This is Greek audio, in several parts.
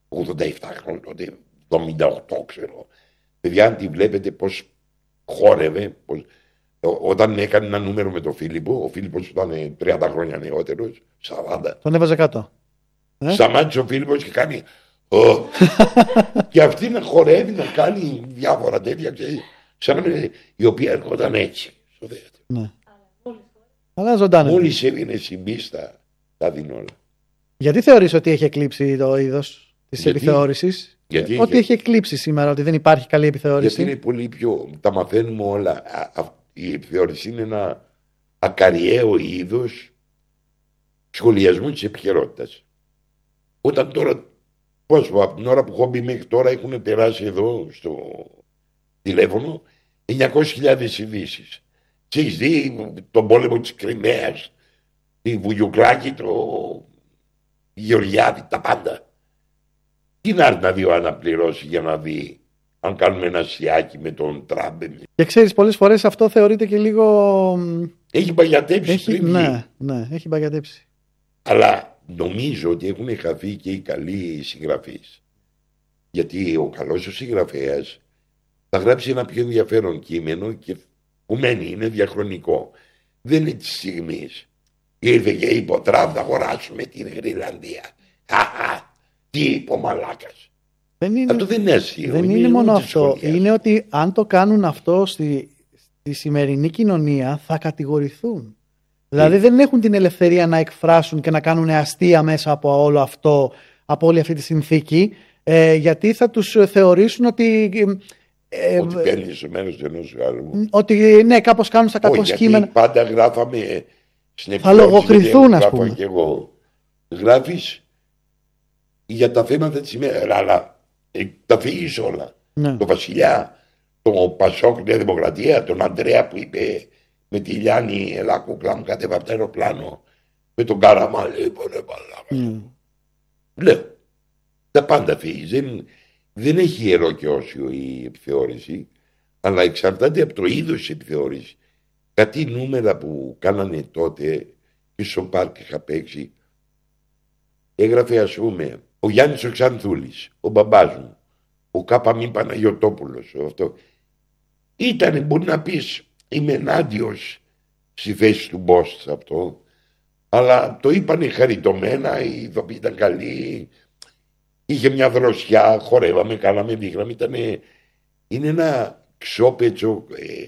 87 χρόνια, τότε 78 ξέρω. Παιδιά, αν τη βλέπετε πώς χόρευε, όταν έκανε ένα νούμερο με τον Φίλιππο, ο Φίλιππος ήταν 30 χρόνια νεότερος, 40. Τον έβαζε κάτω. Σταμάτησε ο Φίλιππος και κάνει. Και αυτή να χορεύει, να κάνει διάφορα τέτοια, σαν η οποία έρχονταν έτσι στο θέατρο. Ναι. Αλλά ζωντάνε. Μόλις έβγαινε συμπίστα, τα δίνει όλα. Γιατί θεωρείς ότι έχει εκλείψει το είδος της επιθεώρησης? Ότι έχει εκλείψει σήμερα, ότι δεν υπάρχει καλή επιθεώρηση. Γιατί είναι πολύ πιο. Τα μαθαίνουμε όλα. Η επιθεώρηση είναι ένα ακαριαίο είδος σχολιασμού της επικαιρότητας. Όταν τώρα, από την ώρα που έχω μπει μέχρι τώρα, έχουν περάσει εδώ στο τηλέφωνο 900.000 ειδήσεις. Και έχεις δει τον πόλεμο της Κριμαίας, τη Βουγιουκλάκη, η Γεωργιάδη, τα πάντα. Τι να έρθει να δει ο αναπληρώσει για να δει αν κάνουμε ένα σιάκι με τον Τραμπ. Και ξέρεις, πολλές φορές αυτό θεωρείται και λίγο. Έχει μπαγιατέψει. Ναι, έχει μπαγιατέψει. Αλλά νομίζω ότι έχουν χαθεί και οι καλοί συγγραφείς. Γιατί ο καλός ο συγγραφέας θα γράψει ένα πιο ενδιαφέρον κείμενο και που μένει, είναι διαχρονικό. Δεν είναι της στιγμής. Ήρθε και είπε ο Τραμπ να αγοράσουμε την Γρυλανδία. Τι είπε ο μαλάκας. Αυτό δεν είναι αστείο. Δεν είναι μόνο αυτό. Είναι ότι αν το κάνουν αυτό στη σημερινή κοινωνία θα κατηγορηθούν. Δηλαδή δεν έχουν την ελευθερία να εκφράσουν και να κάνουν αστεία μέσα από όλο αυτό, από όλη αυτή τη συνθήκη, γιατί θα τους θεωρήσουν ότι. Ότι παίρνει στο μέρος ενός άλλου. Ότι ναι, κάπως κάνουν στα κακό κείμενα. Πάντα γράφαμε στην θα λογοκριθούν, ας πούμε. Και εγώ. Γράφεις για τα θέματα της ημέρας, αλλά τα φύγεις όλα. Ναι. Το Βασιλιά, το Πασόκ, Νέα Δημοκρατία, τον Αντρέα που είπε με τη Λιάννη, ελά κούκλα μου κατέβα από το αεροπλάνο, με τον Καραμά, λέει, λέω, τα πάντα φύγεις. Δεν έχει ιερό και όσιο η επιθεώρηση, αλλά εξαρτάται από το είδος της επιθεώρησης. Κάτι νούμερα που κάνανε τότε και στο πάρκ είχα παίξει, έγραφε ας πούμε ο Γιάννης ο Ξανθούλης, ο μπαμπάς μου, ο Κάπαμι Παναγιωτόπουλος, αυτό. Ήτανε, μπορεί να πεις, είμαι ενάντιος στη θέση του Μπόστ αυτό, αλλά το είπανε χαριτωμένα, η ηθοποιή ήταν καλή, είχε μια δροσιά, χορεύαμε, κάναμε, δείχναμε, είναι ένα ξόπετσο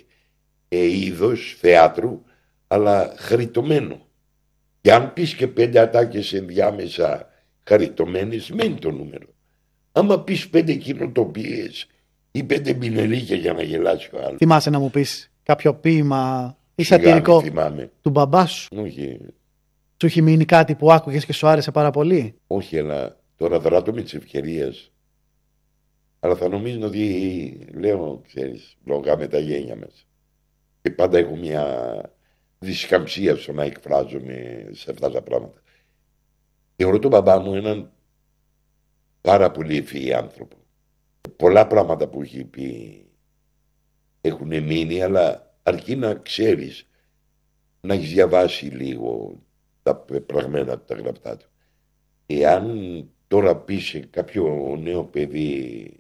είδος θεάτρου, αλλά χαριτωμένο. Και αν πεις και 5 ατάκες ενδιάμεσα χαριτωμένες, μένει το νούμερο. Άμα πεις 5 κοινοτοπίες ή 5 μινελίκια για να γελάσει ο άλλος. Θυμάσαι να μου πεις κάποιο ποίημα ή σατυρικό του μπαμπά σου? Όχι. Σου έχει μείνει κάτι που άκουγες και σου άρεσε πάρα πολύ? Όχι, αλλά τώρα δράτω με τις ευκαιρίες. Αλλά θα νομίζουν ότι λέω, ξέρεις, λόγαμε τα γένια μας. Και πάντα έχω μια δυσκαμψία στο να εκφράζομαι σε αυτά τα πράγματα. Θεωρώ τον μπαμπά μου έναν πάρα πολύ ευφυή άνθρωπο. Πολλά πράγματα που έχει πει έχουν μείνει, αλλά αρκεί να ξέρεις, να έχεις διαβάσει λίγο τα πραγμένα του, τα γραπτά του. Εάν τώρα πεις σε κάποιο νέο παιδί,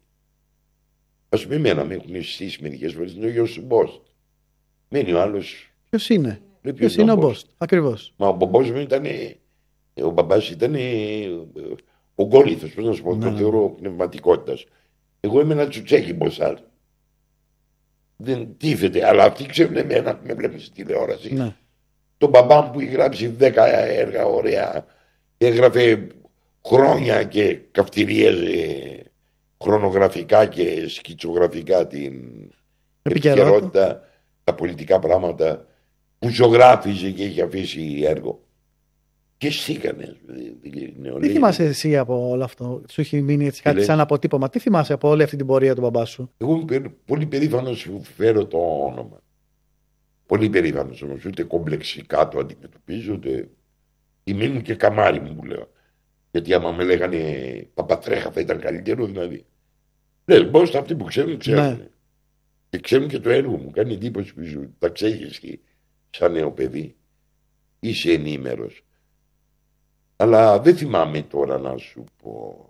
ας πούμε εμένα με έχουν στήσει μερικές φορές, είναι ο γιος του Μπόστ. Μένει ο άλλος. Ποιος είναι? Ποιος είναι ο Μπόστ? Ακριβώς. Μα ο μπαμπάς μου ήταν, ο μπαμπάς ήταν ο γκόλιθος, πώς να σου πω, το θεωρώ πνευματικότητας. Εγώ είμαι ένα τσουτσέκι Μποσάρ. Δεν τίθεται, αλλά αυτοί ξέρουν εμένα που με βλέπουν στη τηλεόραση. Ναι. Τον μπαμπά μου που έχει γράψει 10 έργα ωραία, έγραφε χρόνια και καυτηρίαζε χρονογραφικά και σκητσογραφικά την επικαιρότητα, τα πολιτικά πράγματα, που ζωγράφιζε και είχε αφήσει έργο. Και στήκανε. Τι θυμάσαι εσύ από όλο αυτό? Σου έχει μείνει έτσι κάτι σαν αποτύπωμα? Τι θυμάσαι από όλη αυτή την πορεία του μπαμπά σου? Εγώ είμαι πολύ περήφανος που φέρω το όνομα. Πολύ περήφανος όμως. Ούτε κομπλεξικά το αντιμετωπίζω, ούτε ήμουν και καμάρι μου, λέω. Γιατί άμα με λέγανε Παπατρέχα θα ήταν καλύτερο, δηλαδή. Λέω, πώς αυτοί που ξέρουν, ξέρουν. Ναι. Και ξέρουν και το έργο μου. Κάνει εντύπωση που σου τα ξέρεις και σαν νέο παιδί. Είσαι ενήμερος. Αλλά δεν θυμάμαι τώρα να σου πω